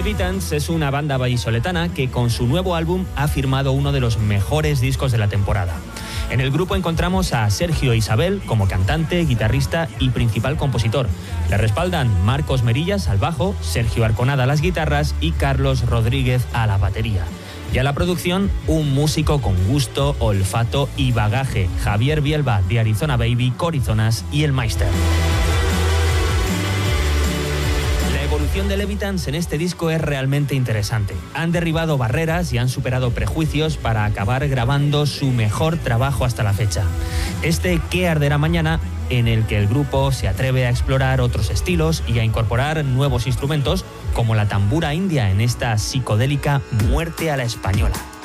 Levitans es una banda vallisoletana que con su nuevo álbum ha firmado uno de los mejores discos de la temporada. En el grupo encontramos a Sergio Isabel como cantante, guitarrista y principal compositor. Le respaldan Marcos Merillas al bajo, Sergio Arconada a las guitarras y Carlos Rodríguez a la batería. Y a la producción, un músico con gusto, olfato y bagaje, Javier Bielba de Arizona Baby, Corizonas y El Meister. La evolución de Levitans en este disco es realmente interesante. Han derribado barreras y han superado prejuicios para acabar grabando su mejor trabajo hasta la fecha. Este ¿Qué arderá mañana?, en el que el grupo se atreve a explorar otros estilos y a incorporar nuevos instrumentos como la tambura india en esta psicodélica Muerte a la Española.